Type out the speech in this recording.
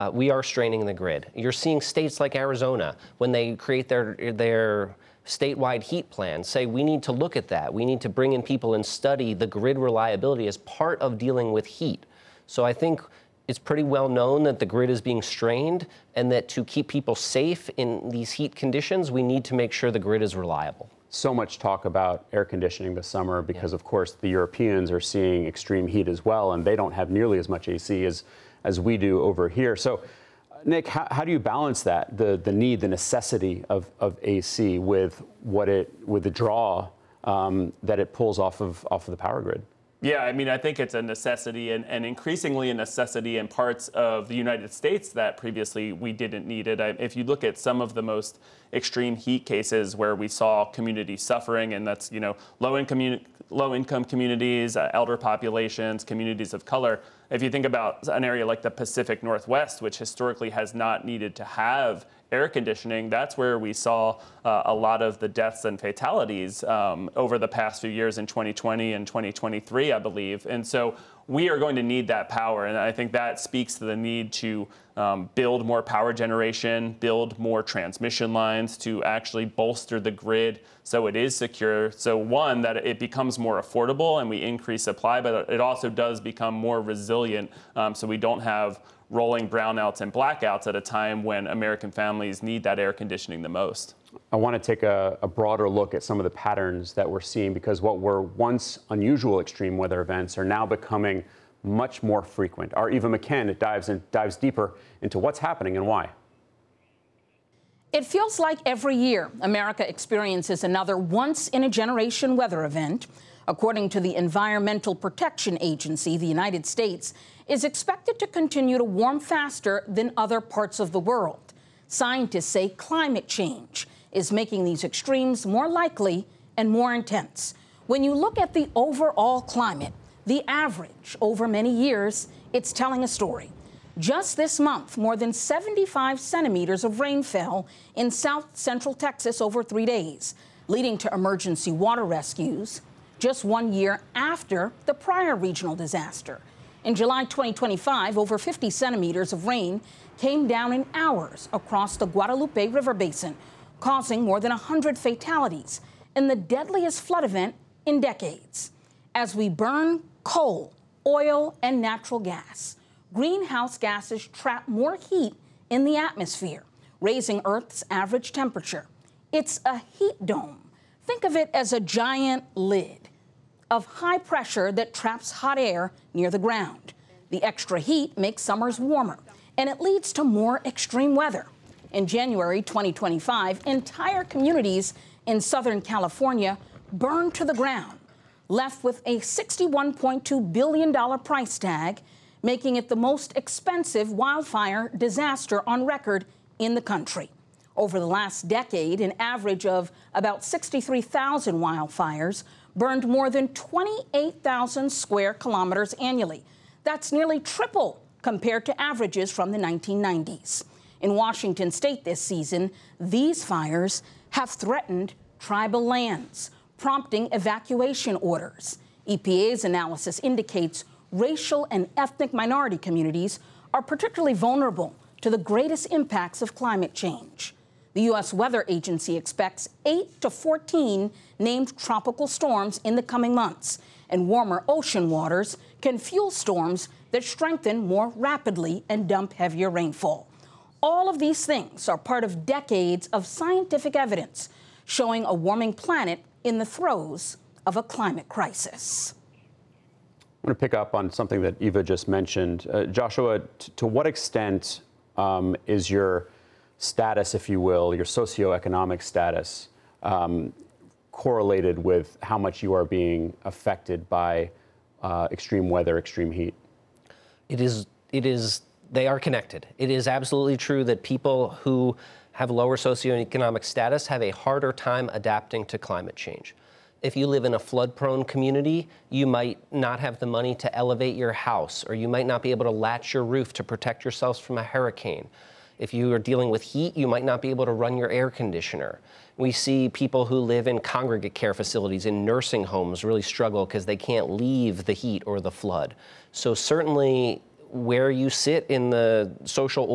We are straining the grid. You're seeing states like Arizona, when they create their statewide heat plan, say we need to look at that. We need to bring in people and study the grid reliability as part of dealing with heat. So I think it's pretty well known that the grid is being strained, and that to keep people safe in these heat conditions, we need to make sure the grid is reliable. So much talk about air conditioning this summer because, of course, the Europeans are seeing extreme heat as well, and they don't have nearly as much AC as we do over here. So, Nick, how do you balance that, the need, the necessity of AC with the draw that it pulls off of the power grid? Yeah, I mean, I think it's a necessity and increasingly a necessity in parts of the United States that previously we didn't need it. If you look at some of the most extreme heat cases where we saw communities suffering, and that's, low-income communities, elder populations, communities of color. If you think about an area like the Pacific Northwest, which historically has not needed to have air conditioning, that's where we saw a lot of the deaths and fatalities over the past few years in 2020 and 2023, I believe. And so we are going to need that power. And I think that speaks to the need to build more power generation, build more transmission lines to actually bolster the grid so it is secure. So one, that it becomes more affordable and we increase supply, but it also does become more resilient so we don't have rolling brownouts and blackouts at a time when American families need that air conditioning the most. I want to take a broader look at some of the patterns that we're seeing, because what were once unusual extreme weather events are now becoming much more frequent. Our Eva McKen dives deeper into what's happening and why. It feels like every year America experiences another once-in-a-generation weather event. According to the Environmental Protection Agency, the United States is expected to continue to warm faster than other parts of the world. Scientists say climate change is making these extremes more likely and more intense. When you look at the overall climate, the average over many years, it's telling a story. Just this month, more than 75 centimeters of rain fell in south central Texas over 3 days, leading to emergency water rescues just 1 year after the prior regional disaster. In July 2025, over 50 centimeters of rain came down in hours across the Guadalupe River Basin, causing more than 100 fatalities in the deadliest flood event in decades. As we burn coal, oil, and natural gas, greenhouse gases trap more heat in the atmosphere, raising Earth's average temperature. It's a heat dome. Think of it as a giant lid of high pressure that traps hot air near the ground. The extra heat makes summers warmer, and it leads to more extreme weather. In January 2025, entire communities in Southern California burned to the ground, left with a $61.2 billion price tag, making it the most expensive wildfire disaster on record in the country. Over the last decade, an average of about 63,000 wildfires burned more than 28,000 square kilometers annually. That's nearly triple compared to averages from the 1990s. In Washington state this season, these fires have threatened tribal lands, prompting evacuation orders. EPA's analysis indicates racial and ethnic minority communities are particularly vulnerable to the greatest impacts of climate change. The U.S. Weather Agency expects 8 to 14 named tropical storms in the coming months, and warmer ocean waters can fuel storms that strengthen more rapidly and dump heavier rainfall. All of these things are part of decades of scientific evidence showing a warming planet in the throes of a climate crisis. I'm going to pick up on something that Eva just mentioned. Joshua, to what extent is your status, if you will, your socioeconomic status, correlated with how much you are being affected by extreme weather, extreme heat? They are connected. It is absolutely true that people who have lower socioeconomic status have a harder time adapting to climate change. If you live in a flood-prone community, you might not have the money to elevate your house, or you might not be able to latch your roof to protect yourselves from a hurricane. If you are dealing with heat, you might not be able to run your air conditioner. We see people who live in congregate care facilities, in nursing homes, really struggle because they can't leave the heat or the flood. So certainly where you sit in the social